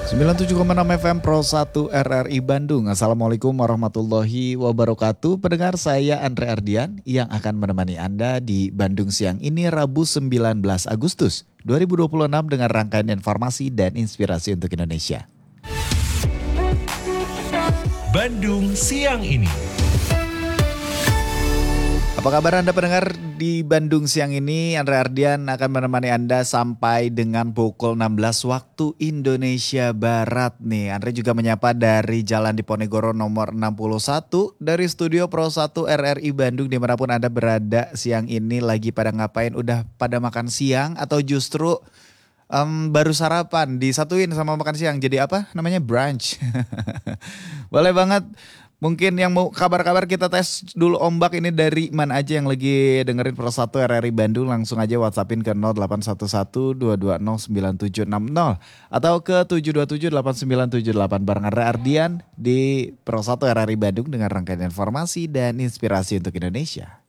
97,6 FM Pro 1 RRI Bandung. Assalamualaikum warahmatullahi wabarakatuh. Pendengar, saya Andre Ardian yang akan menemani Anda di Bandung siang ini Rabu 19 Agustus 2026 dengan rangkaian informasi dan inspirasi untuk Indonesia. Bandung siang ini. Apa kabar Anda pendengar di Bandung siang ini? Andre Ardian akan menemani Anda sampai dengan pukul 16 waktu Indonesia Barat nih. Andre juga menyapa dari Jalan Diponegoro nomor 61 dari Studio Pro 1 RRI Bandung dimanapun Anda berada siang ini. Lagi pada ngapain? Udah pada makan siang atau justru baru sarapan? Disatuin sama makan siang jadi apa namanya, brunch. Boleh banget. Mungkin yang mau kabar-kabar kita tes dulu ombak ini dari mana aja yang lagi dengerin Pro 1 RRI Bandung. Langsung aja WhatsAppin ke 0811-220-9760 atau ke 727-8978 bareng Andre Ardian di Pro 1 RRI Bandung dengan rangkaian informasi dan inspirasi untuk Indonesia.